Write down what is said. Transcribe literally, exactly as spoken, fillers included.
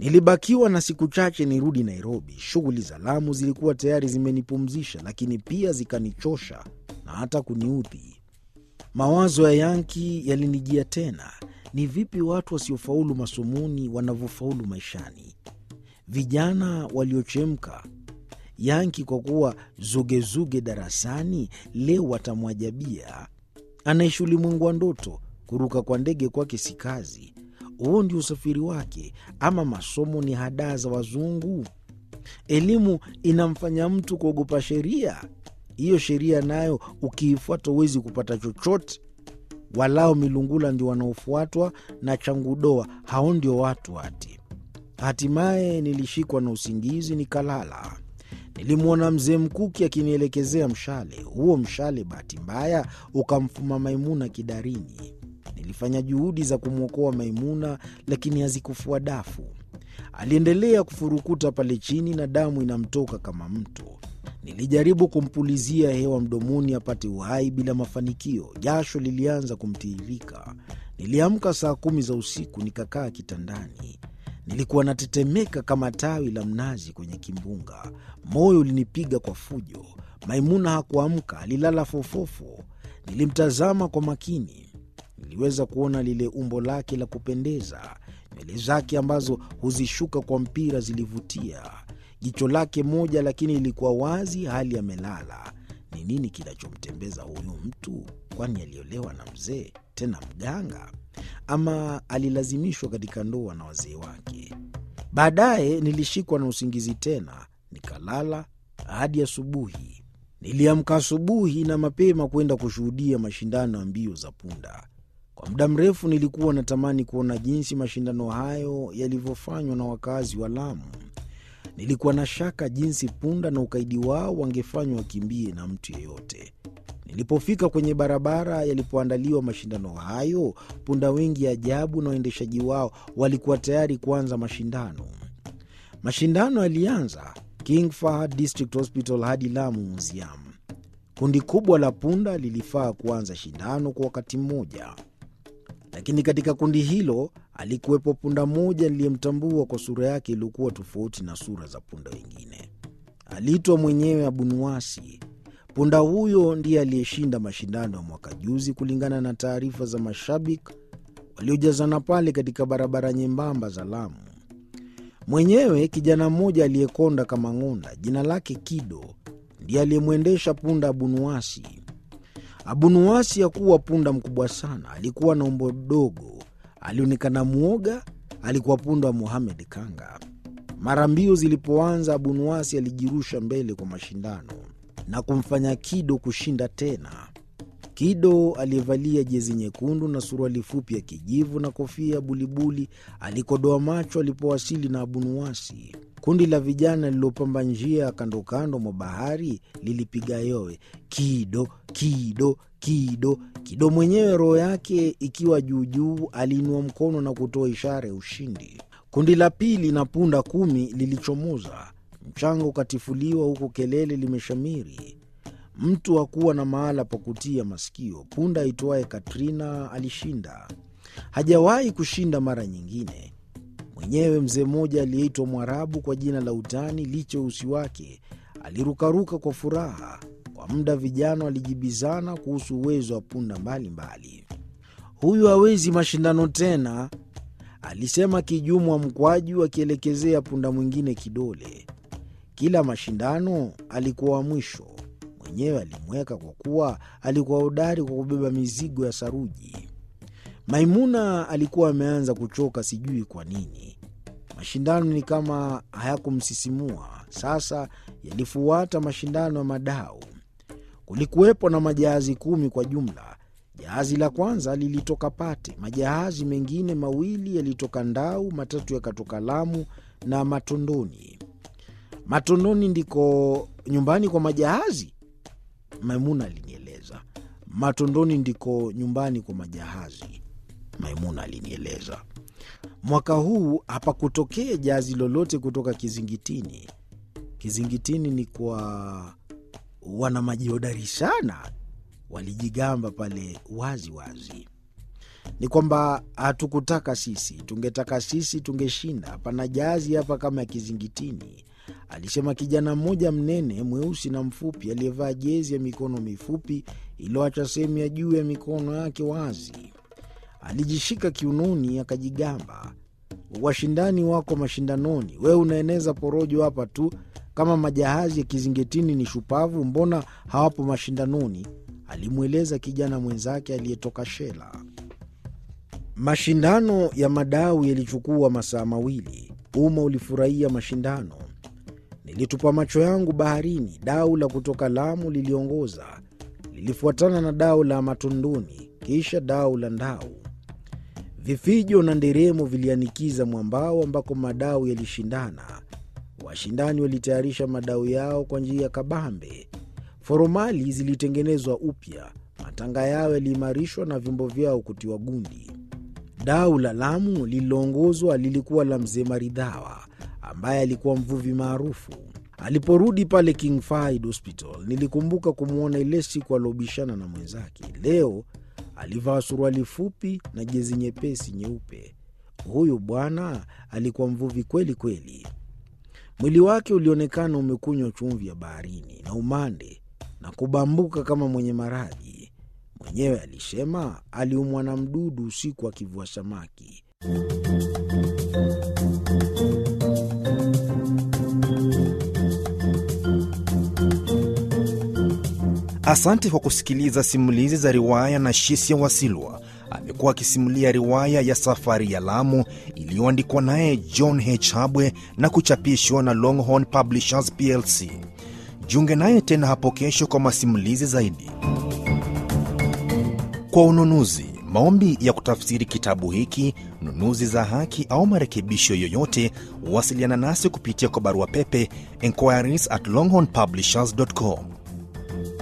Nilibakiwa na siku chache nirudi Nairobi. Shughuli za Lamu zilikuwa tayari zimenipumzisha, lakini pia zikanichosha na hata kuniudhi. Mawazo ya Yanki yalinijia tena. Ni vipi watu wasiofaulu masomoni wanavyofaulu maishani? Vijana waliochemka. Yanki kwa kuwa zugezuge darasani, leo watamwajabia. Anaishi ulimwengu wa ndoto. Kuruka kwa ndege kwake si kazi. Huo ndio usafiri wake, ama masomo ni hadaa za wazungu? Elimu inamfanya mtu kuogopa sheria. Hiyo sheria nayo ukiifuata huwezi kupata chochote. Walao milungula ndio wanaofuatwa na changudoa, hao ndio watu hati. Hatimaye nilishikwa na usingizi nikalala. Nilimwona mzee Mkuki akinielekezea mshale. Huo mshale bahati mbaya ukamfuma Maimuna kidarini. Nilifanya juhudi za kumwokoa Maimuna, lakini hazikufua dafu. Aliendelea kufurukuta pale chini na damu inamtoka kama mto. Nilijaribu kumpulizia hewa mdomoni apate uhai bila mafanikio. Jasho lilianza kumtiririka. Niliamka saa kumi za usiku nikakaa kitandani. Nilikuwa natetemeka kama tawi la mnazi kwenye kimbunga. Moyo ulinipiga kwa fujo. Maimuna hakuamka, alilala fofofo. Nilimtazama kwa makini. Niliweza kuona lile umbo lake la kupendeza. Nywele zake ambazo huzishuka kwa mpira zilivutia. Jicho lake moja lakini ilikuwa wazi, hali amelala. Ni nini kinachomtembeza huyu mtu? Kwani aliolewa na mzee, tena mganga? Ama alilazimishwa katika ndoa na wazee wake? Baadaye nilishikwa na usingizi tena, nikalala hadi asubuhi. Niliamka asubuhi na mapema kwenda kushuhudia mashindano ya mbio za punda. Kwa muda mrefu nilikuwa natamani kuona jinsi mashindano hayo yalivyofanywa na wakazi wa Lamu. Nilikuwa na shaka jinsi punda na ukaidi wao wangefanywa wakimbie na mtu yeyote. Nilipofika kwenye barabara yalipoandaliwa mashindano hayo, punda wengi ajabu na waendeshaji wao walikuwa tayari kuanza mashindano. Mashindano yalianza King Fahd District Hospital hadi Lamu Museum. Kundi kubwa la punda lilifaa kuanza shindano kwa wakati mmoja. Lakini katika kundi hilo alikuwepo punda mmoja niliyemtambua kwa sura yake iliyokuwa tofauti na sura za punda wengine. Aliitwa mwenyewe Abunuwasi. Punda huyo ndiye aliyeshinda mashindano ya mwaka juzi kulingana na taarifa za mashabiki waliojazana pale katika barabara nyembamba za Lamu. Mwenyewe kijana mmoja aliyekonda kama ng'onda, jina lake Kido, ndiye aliyemwendesha punda Abunuwasi. Abunuwasi hakuwa punda mkubwa sana, alikuwa na umbo dogo, alionekana muoga, alikuwa punda wa Mohamed Kanga. Mara mbio zilipoanza, Abunuwasi alijirusha mbele kwa mashindano na kumfanya Kido kushinda tena. Kido aliyevalia jezi nyekundu na suruali fupi ya kijivu na kofia ya bulibuli alikodoa macho alipowasili na Abunuwasi. Kundi la vijana lililopamba njia kando kando mwa bahari lilipiga yowe, Kido, Kido, Kido. Kido mwenyewe roho yake ikiwa juu juu aliinua mkono na kutoa ishara ya ushindi. Kundi la pili na punda kumi lilichomoza. Mchanga ukatifuliwa huku kelele limeshamiri. Mtu hakuwa na mahala pa kutia masikio. Punda aitwaye Katrina alishinda. Hajawahi kushinda mara nyingine. Mwenyewe mzee mmoja aliyeitwa Mwarabu kwa jina la utani licha usi wake alirukaruka kwa furaha. Kwa muda vijana walijibizana kuhusu uwezo wa punda mbalimbali. Huyu hawezi mashindano tena, alisema Kijumwa Mkwaju akielekezea punda mwingine kidole. Kila mashindano alikuwa wa mwisho. Mwenyewe alimweka kwa kuwa alikuwa hodari kwa kubeba mizigo ya saruji. Maimuna alikuwa ameanza kuchoka, sijui kwa nini. Mashindano ni kama hayakumsisimua. Sasa yalifuata mashindano ya madau. Kulikuwepo na majahazi kumi kwa jumla. Jahazi la kwanza lilitoka Pate, majahazi mengine mawili yalitoka Ndau, matatu yakatoka Lamu na Matondoni. Matondoni ndiko nyumbani kwa majahazi? Maimuna alinieleza. Matondoni ndiko nyumbani kwa majahazi, Maimuna alinieleza. Mwaka huu hapakutokea jahazi lolote kutoka Kizingitini. Kizingitini ni kwa wana maji hodari sana, walijigamba pale wazi wazi. Ni kwamba hatukutaka sisi, tungetaka sisi tungeshinda. Pana jazi hapa kama ya kizingitini, alisema kijana mmoja mnene, mweusi na mfupi aliyevaa jezi ya mikono mifupi iliyoacha sehemu ya juu ya mikono yake wazi. Alijishika kiunoni akajigamba, washindani wako mashindanoni, wewe unaeneza porojo hapa tu. Kama majahazi ya kizingitini ni shupavu, mbona hawapo mashindanoni? Alimweleza kijana mwenzake aliyetoka Shela. Mashindano ya madau yalichukua masaa mawili. Umma ulifurahia mashindano. Nilitupa macho yangu baharini. Dau la kutoka Lamu liliongoza, lilifuatana na dau la Matunduni, kisha dau la Ndau. Vifijo na nderemo vilianikiza mwambao ambako madau yalishindana. Washindani walitayarisha madau yao kwa njia kabambe. Foromali zilitengenezwa upya, matanga yao yaliimarishwa na vyombo vyao kutiwa gundi. Dau la Lamu lililoongozwa lilikuwa la Mzee Maridhawa, ambaye alikuwa mvuvi maarufu. Aliporudi pale King Fahd Hospital, nilikumbuka kumwona ile siku alobishana na mwenzake. Leo alivaa suruali fupi na jezi nyepesi nyeupe. Huyu bwana alikuwa mvuvi kweli kweli. Mwili wake ulionekana umekunywa chumvi ya baharini na umande na kubambuka kama mwenye maradhi. Mwenyewe alisema aliumwa na mdudu usiku akivua samaki. Asante kwa kusikiliza simulizi za riwaya na Shisia Wasilwa. Amekuwa akisimulia riwaya ya Safari ya Lamu iliyoandikwa naye John H. Habwe na kuchapishwa na Longhorn Publishers P L C. Jiunge naye tena hapo kesho kwa masimulizi zaidi. Kwa ununuzi, maombi ya kutafsiri kitabu hiki, nunuzi za haki au marekebisho yoyote, wasiliana nasi kupitia kwa barua pepe enquiries at longhorn publishers dot com.